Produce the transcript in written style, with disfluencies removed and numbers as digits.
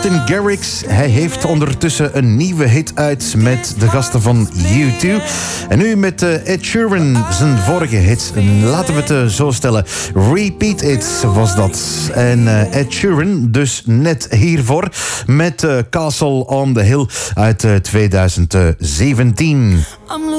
Martin Garrix. Hij heeft ondertussen een nieuwe hit uit met de gasten van U2. En nu met Ed Sheeran, zijn vorige hit. Laten we het zo stellen. Repeat It was dat. En Ed Sheeran dus net hiervoor met Castle on the Hill uit 2017.